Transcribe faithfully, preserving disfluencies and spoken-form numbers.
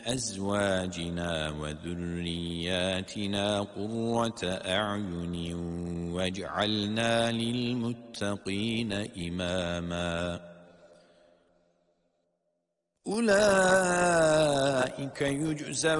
أزواجنا وذرياتنا قرة أعين واجعلنا للمتقين إماما أولئك يجزون